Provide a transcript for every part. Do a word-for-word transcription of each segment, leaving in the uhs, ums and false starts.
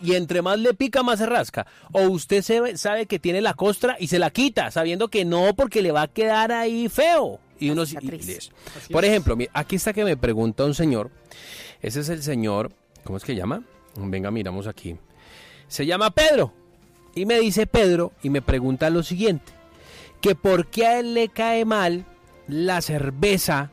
y entre más le pica, más se rasca. O usted se, sabe que tiene la costra y se la quita, sabiendo que no, porque le va a quedar ahí feo. Y uno, y, y por ejemplo, aquí está que me pregunta un señor. Ese es el señor, ¿cómo es que llama? Venga, miramos aquí. Se llama Pedro. Y me dice Pedro y me pregunta lo siguiente. Que por qué a él le cae mal la cerveza.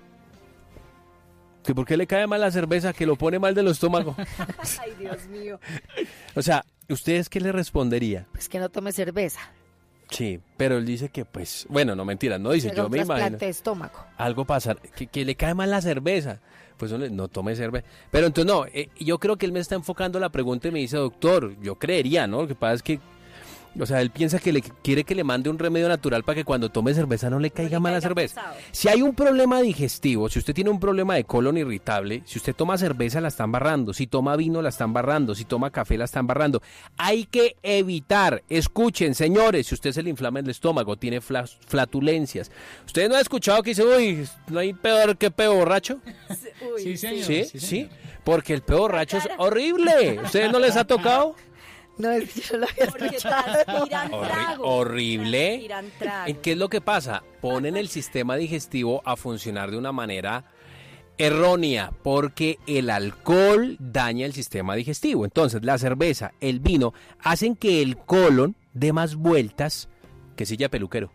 Que por qué le cae mal la cerveza, que lo pone mal del estómago. Ay, Dios mío. O sea, ¿ustedes qué le respondería? Pues que no tome cerveza. Sí, pero él dice que pues, bueno, no mentiras, no dice, pero yo me imagino. de estómago. Algo pasa, que, que le cae mal la cerveza. Pues no, no tome cerveza. Pero entonces no, eh, yo creo que él me está enfocando la pregunta y me dice, doctor, yo creería, ¿no? Lo que pasa es que, o sea, él piensa que le quiere que le mande un remedio natural para que cuando tome cerveza no le caiga no le mal caiga la cerveza. Pesado. Si hay un problema digestivo, si usted tiene un problema de colon irritable, si usted toma cerveza la está embarrando, si toma vino la está embarrando, si toma café la está embarrando. Hay que evitar, escuchen señores, si usted se le inflama el estómago, tiene flatulencias. ¿Ustedes no han escuchado que dice, uy, no hay peor que peo borracho? Uy, sí, señor. ¿Sí? Sí, ¿Sí? Porque el peo borracho es horrible. ¿Ustedes no les ha tocado? No, es que yo lo había escuchado. Horri- horrible. ¿Qué es lo que pasa? Ponen el sistema digestivo a funcionar de una manera errónea, porque el alcohol daña el sistema digestivo. Entonces, la cerveza, el vino, hacen que el colon dé más vueltas que silla de peluquero.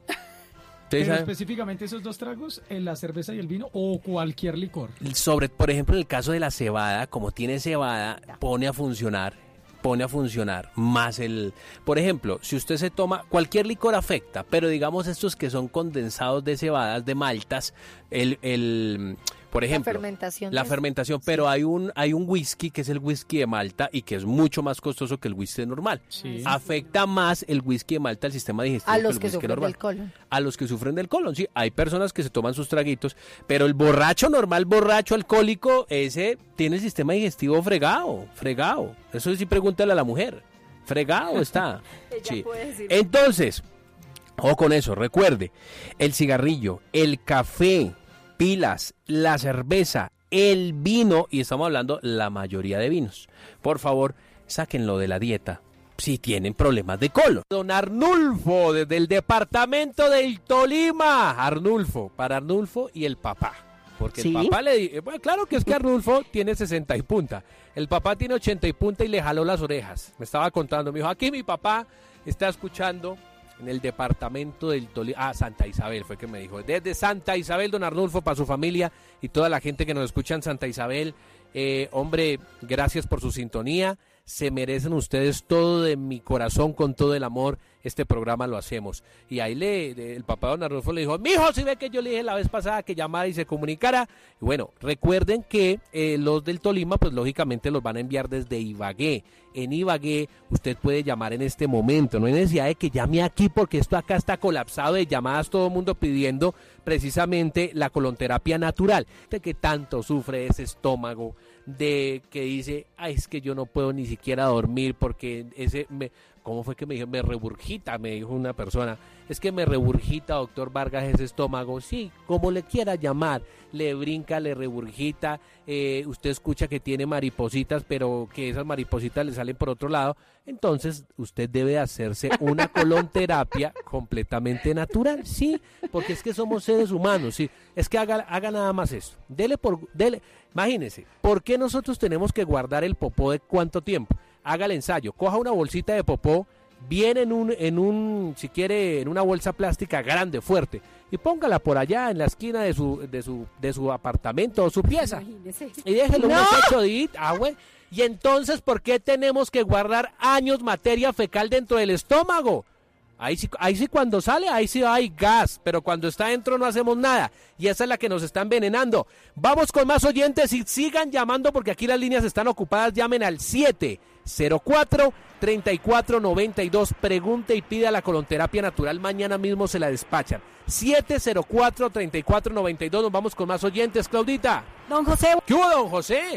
Pero saben? Específicamente esos dos tragos, la cerveza y el vino, o cualquier licor. Sobre, por ejemplo, en el caso de la cebada, como tiene cebada, pone a funcionar pone a funcionar más el... Por ejemplo, si usted se toma... Cualquier licor afecta, pero digamos estos que son condensados de cebadas, de maltas, el... el por ejemplo, la fermentación, la fermentación pero sí. hay un hay un whisky que es el whisky de Malta y que es mucho más costoso que el whisky normal. Sí. Afecta más el whisky de Malta al sistema digestivo a los que el que whisky sufren normal. del colon. A los que sufren del colon, sí. Hay personas que se toman sus traguitos, pero el borracho normal, borracho alcohólico, ese tiene el sistema digestivo fregado, fregado. Eso sí, pregúntale a la mujer. Fregado está. Sí. Puede decir. Entonces, ojo con eso, recuerde, el cigarrillo, el café, pilas, la cerveza, el vino, y estamos hablando la mayoría de vinos. Por favor, sáquenlo de la dieta si tienen problemas de colon. Don Arnulfo, desde el departamento del Tolima. Arnulfo, para Arnulfo y el papá. Porque ¿sí? El papá le dice, bueno, claro que es que Arnulfo tiene sesenta y punta. El papá tiene ochenta y punta y le jaló las orejas. Me estaba contando, me dijo, aquí mi papá está escuchando en el departamento del Tolima, ah, Santa Isabel fue que me dijo, desde Santa Isabel, don Arnulfo, para su familia y toda la gente que nos escucha en Santa Isabel, eh, hombre, gracias por su sintonía, se merecen ustedes todo de mi corazón, con todo el amor, este programa lo hacemos. Y ahí le, el papá de don Arnulfo le dijo, mijo, si ve que yo le dije la vez pasada que llamara y se comunicara. Y bueno, recuerden que eh, los del Tolima, pues lógicamente los van a enviar desde Ibagué. En Ibagué usted puede llamar en este momento, no hay necesidad de que llame aquí porque esto acá está colapsado de llamadas, todo el mundo pidiendo precisamente la colonterapia natural. De que tanto sufre ese estómago, de que dice, ay, es que yo no puedo ni siquiera dormir porque ese, me, ¿cómo fue que me dijo? Me reburgita, me dijo una persona, es que me reburgita, doctor Vargas, ese estómago. Sí, como le quiera llamar, le brinca, le reburgita, eh, usted escucha que tiene maripositas, pero que esas maripositas le salen por otro lado, entonces usted debe hacerse una colonterapia completamente natural, sí, porque es que somos seres humanos, sí, es que haga, haga nada más eso, dele por, dele, imagínese, ¿por qué nosotros tenemos que guardar el popó de cuánto tiempo? Haga el ensayo, coja una bolsita de popó, viene en un, en un, si quiere, en una bolsa plástica grande, fuerte, y póngala por allá en la esquina de su, de su, de su apartamento o su pieza, imagínese. Y déjelo ¡no! unos ocho días, ah, güey. Y entonces, ¿por qué tenemos que guardar años materia fecal dentro del estómago? Ahí sí, ahí sí cuando sale, ahí sí hay gas, pero cuando está dentro no hacemos nada. Y esa es la que nos está envenenando. Vamos con más oyentes y sigan llamando porque aquí las líneas están ocupadas. Llamen al siete cero cuatro, tres cuatro nueve dos. Pregunte y pida la colonterapia natural. Mañana mismo se la despachan. siete cero cuatro, tres cuatro nueve dos. Nos vamos con más oyentes, Claudita. Don José. ¿Qué hubo, don José?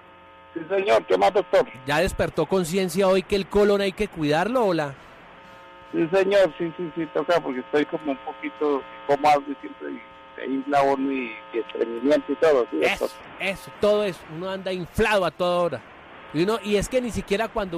Sí, señor. ¿Qué más, doctor? ¿Ya despertó conciencia hoy que el colon hay que cuidarlo, hola? Sí, señor, sí, sí, sí, toca, porque estoy como un poquito, como algo siempre, y ahí inflado y, y estreñimiento y todo. ¿Sí, eso, eso, todo eso, uno anda inflado a toda hora. Y, uno, y es que ni siquiera cuando